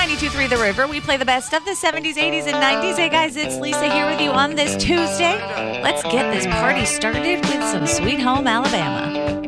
92.3 The River. We play the best of the 70s, 80s, and 90s. Hey, guys, it's Lisa here with you on this Tuesday. Let's get this party started with some Sweet Home Alabama.